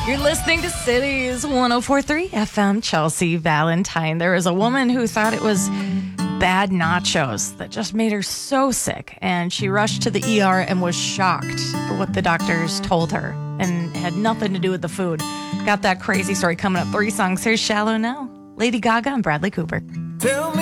You're listening to Cities 104.3 FM, Chelsea Valentine. There is a woman who thought it was bad nachos that just made her so sick, and she rushed to the ER and was shocked at what the doctors told her and had nothing to do with the food. Got that crazy story coming up. 3 songs. Here's Shallow Now, Lady Gaga and Bradley Cooper. Tell me